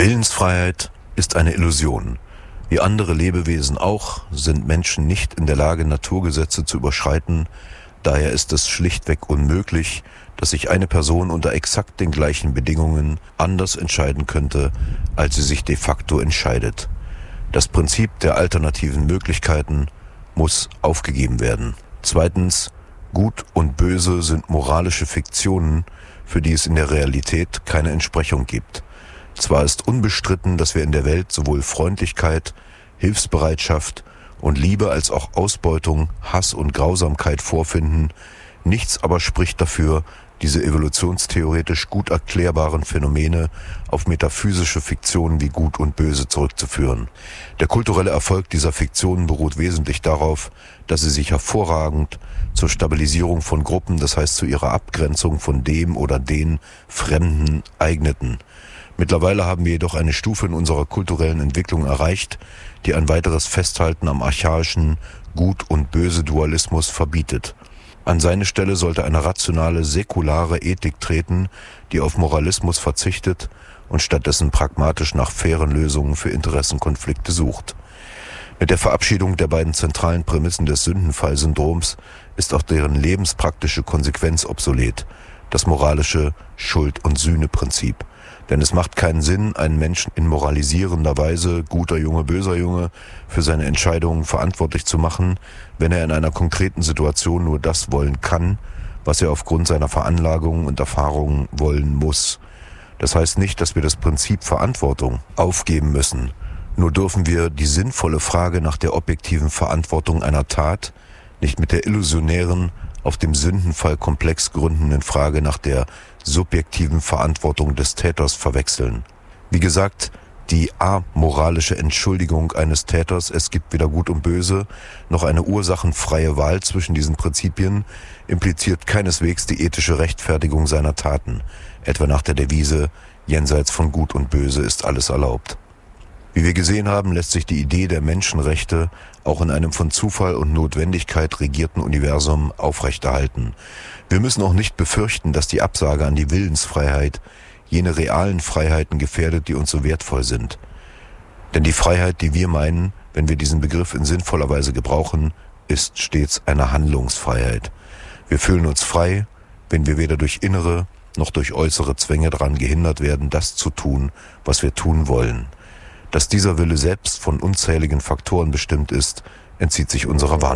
Willensfreiheit ist eine Illusion. Wie andere Lebewesen auch, sind Menschen nicht in der Lage, Naturgesetze zu überschreiten. Daher ist es schlichtweg unmöglich, dass sich eine Person unter exakt den gleichen Bedingungen anders entscheiden könnte, als sie sich de facto entscheidet. Das Prinzip der alternativen Möglichkeiten muss aufgegeben werden. Zweitens, Gut und Böse sind moralische Fiktionen, für die es in der Realität keine Entsprechung gibt. Zwar ist unbestritten, dass wir in der Welt sowohl Freundlichkeit, Hilfsbereitschaft und Liebe als auch Ausbeutung, Hass und Grausamkeit vorfinden, nichts aber spricht dafür, diese evolutionstheoretisch gut erklärbaren Phänomene auf metaphysische Fiktionen wie Gut und Böse zurückzuführen. Der kulturelle Erfolg dieser Fiktionen beruht wesentlich darauf, dass sie sich hervorragend zur Stabilisierung von Gruppen, das heißt zu ihrer Abgrenzung von dem oder den Fremden, eigneten. Mittlerweile haben wir jedoch eine Stufe in unserer kulturellen Entwicklung erreicht, die ein weiteres Festhalten am archaischen Gut- und Böse-Dualismus verbietet. An seine Stelle sollte eine rationale, säkulare Ethik treten, die auf Moralismus verzichtet und stattdessen pragmatisch nach fairen Lösungen für Interessenkonflikte sucht. Mit der Verabschiedung der beiden zentralen Prämissen des Sündenfallsyndroms ist auch deren lebenspraktische Konsequenz obsolet, das moralische Schuld- und Sühne-Prinzip. Denn es macht keinen Sinn, einen Menschen in moralisierender Weise, guter Junge, böser Junge, für seine Entscheidungen verantwortlich zu machen, wenn er in einer konkreten Situation nur das wollen kann, was er aufgrund seiner Veranlagung und Erfahrungen wollen muss. Das heißt nicht, dass wir das Prinzip Verantwortung aufgeben müssen. Nur dürfen wir die sinnvolle Frage nach der objektiven Verantwortung einer Tat nicht mit der illusionären, auf dem Sündenfallkomplex gründenden Frage nach der subjektiven Verantwortung des Täters verwechseln. Wie gesagt, die amoralische Entschuldigung eines Täters, es gibt weder Gut und Böse, noch eine ursachenfreie Wahl zwischen diesen Prinzipien, impliziert keineswegs die ethische Rechtfertigung seiner Taten, etwa nach der Devise, jenseits von Gut und Böse ist alles erlaubt. Wie wir gesehen haben, lässt sich die Idee der Menschenrechte auch in einem von Zufall und Notwendigkeit regierten Universum aufrechterhalten. Wir müssen auch nicht befürchten, dass die Absage an die Willensfreiheit jene realen Freiheiten gefährdet, die uns so wertvoll sind. Denn die Freiheit, die wir meinen, wenn wir diesen Begriff in sinnvoller Weise gebrauchen, ist stets eine Handlungsfreiheit. Wir fühlen uns frei, wenn wir weder durch innere noch durch äußere Zwänge daran gehindert werden, das zu tun, was wir tun wollen. Dass dieser Wille selbst von unzähligen Faktoren bestimmt ist, entzieht sich unserer Wahrnehmung.